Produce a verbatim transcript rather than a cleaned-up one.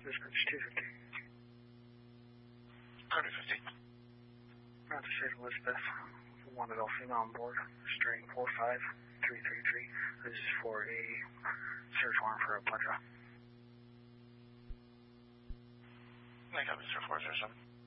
Dispatch two fifty. two fifty. Roger, State Elizabeth. One adult female on board. String four five three three three. This is for a search warrant for a blood draw. Make up, Mister four zero seven.